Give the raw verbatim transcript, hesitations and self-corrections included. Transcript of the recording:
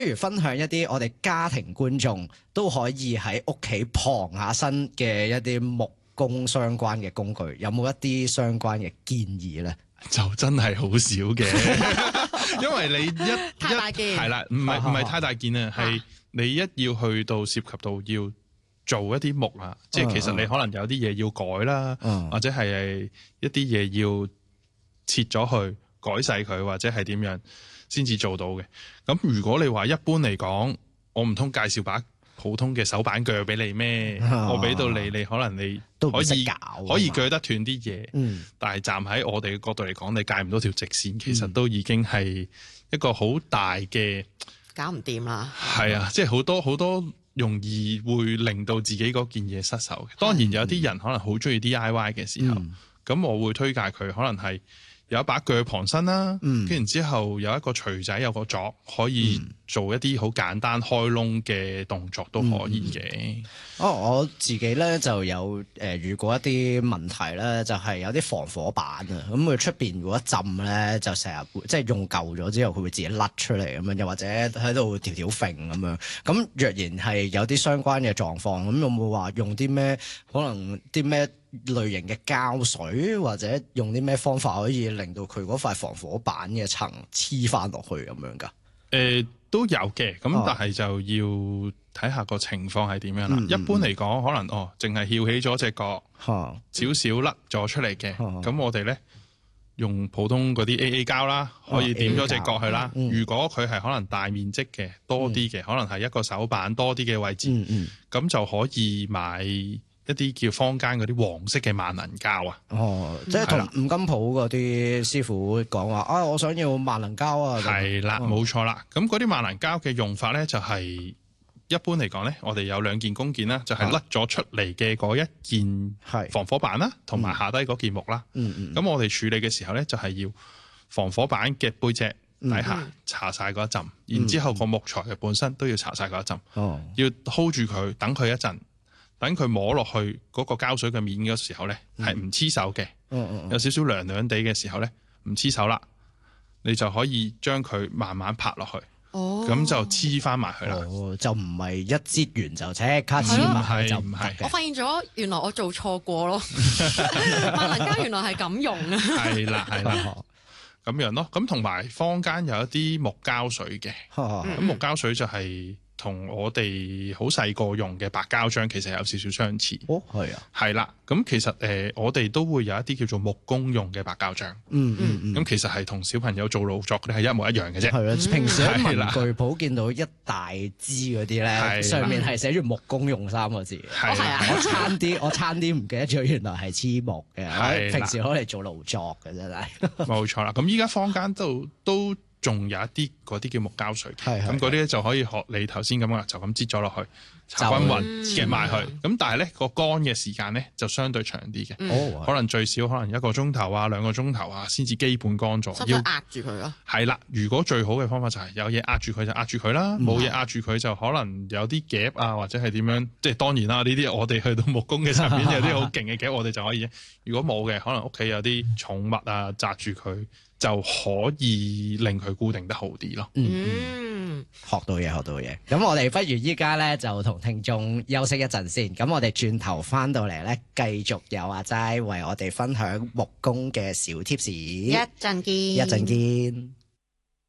不如分享一啲我哋家庭觀眾都可以喺屋企傍下身嘅一啲木工相關嘅工具，有冇一啲相關嘅建議咧？ 就真係好少嘅，因為你一太大件係啦，唔係唔係太大件啊，係你一要去到涉及到要做一啲木啊，即係其實你可能有啲嘢要改啦，或者係一啲嘢要切咗去改細佢，或者係點樣先至做到嘅。咁如果你話一般嚟講，我唔通介紹把普通嘅手板鋸俾你咩？啊、我俾到你，你可能你可以可以鋸得斷啲嘢，嗯、但係站喺我哋嘅角度嚟講，你界唔到條直線，其實都已經係一個好大嘅搞唔掂啦。 係啊，即係好多好多容易會令到自己嗰件嘢失手嘅。當然有啲人可能好中意 D I Y 嘅時候，咁、嗯、我會推介佢可能係有一把鋸旁身啦，跟住、嗯、之後有一個錘仔，有個鑿，可以做一啲好簡單開窿嘅動作都可以嘅、嗯。 哦，我自己咧就有誒、呃、遇過一啲問題咧，就係、是、有啲防火板啊，咁佢出邊如果浸咧，就成日即係用舊咗之後，佢會自己甩出嚟咁樣，又或者喺度條條揈咁樣。咁若然係有啲相關嘅狀況，咁有冇話用啲咩可能啲咩類型嘅膠水，或者用啲咩方法可以令到佢嗰塊防火板嘅層黐翻落去咁樣㗎？誒、 呃，都有嘅，咁但係就要睇下個情況係點樣啦。嗯嗯、一般嚟講，可能哦，淨係翹起咗隻角，少少甩咗出嚟嘅，咁、嗯、我哋咧用普通嗰啲 A A 膠啦，可以點咗隻角去啦。嗯、如果佢係可能大面積嘅，多啲嘅，嗯、可能係一個手板多啲嘅位置，咁、嗯嗯、就可以買一啲叫坊間嗰啲黃色嘅萬能膠啊。哦， 即係同五金鋪嗰啲師傅講話啊，我想要萬能膠啊。 係啦，冇錯啦。咁嗰啲萬能膠嘅用法咧，就係一般嚟講咧，我哋有兩件工件啦，就係甩咗出嚟嘅嗰一件防火板啦，同埋、嗯、下低嗰件木啦。嗯嗯。咁我哋處理嘅時候咧，就係要防火板嘅背脊底下搽晒嗰一浸，嗯、然之後個木材嘅本身都要搽晒嗰一浸。哦。要 hold 住佢，等佢一陣。等佢摸落去嗰個膠水嘅面嘅時候咧，係唔黐手嘅，嗯嗯、有少少涼涼地嘅時候咧，唔黐手啦，你就可以將佢慢慢拍落去，咁、哦、就黐翻埋去啦。 哦，就唔係一擠完就即刻黐埋，就唔係。 我發現咗，原來我做錯過咯，萬能膠原來係咁用啊。係啦係啦， 咁樣咯。咁同埋坊間有一啲木膠水嘅，咁、嗯、木膠水就係、是。同我哋好細個用嘅白膠漿其實有少少相似。 哦，係啊， 係啦。咁其實誒、呃，我哋都會有一啲叫做木工用嘅白膠漿。嗯嗯嗯。咁其實係同小朋友做勞作嗰啲係一模一樣嘅啫。 係啊，平時喺文具鋪見到一大支嗰啲咧，的上面係寫住木工用三個字。係啊的，我差啲，我差啲唔記得咗，原來係黐木嘅。係的平時攞嚟做勞作嘅真係。冇錯啦。咁依家坊間都都。仲有一啲嗰啲叫木膠水，咁嗰啲咧就可以學你頭先咁啊，就咁擠咗落去，搽均勻夾埋去。咁、嗯、但係咧個乾嘅時間咧就相對長啲嘅，嗯、可能最少可能一個鐘頭啊、兩個鐘頭啊，先至基本乾咗。 要壓住佢咯。 係啦，如果最好嘅方法就係有嘢壓住佢就壓住佢啦，冇嘢壓住佢就可能有啲夾啊，或者係點樣，即係當然啦。呢啲我哋去到木工嘅層面有啲好勁嘅夾，我哋就可以。如果冇嘅，可能屋企有啲寵物啊紮住佢。就可以令佢固定得好啲咯。 嗯，學到嘢，學到嘢。咁我哋不如依家咧就同聽眾休息一陣先。咁我哋轉頭翻到嚟咧，繼續有阿齋為我哋分享木工嘅小貼士。一陣見，一陣見。